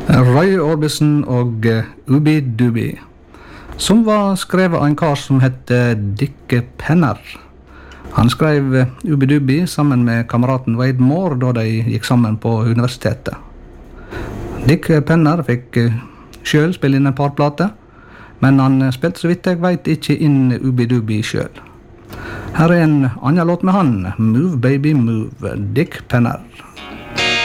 Roy Orbison og Ubi Dubi, som var skrevet av en kar som hette Dick Penner. Han skrev Ubi Dubi sammen med kameraten Wade Moore da de gikk sammen på universitetet. Dick Penner fikk selv spille inn en par plater, men han spilte så vidt jeg vet ikke inn Ubi Dubi selv. Her er en annen låt med han, Move Baby Move, Dick Penner.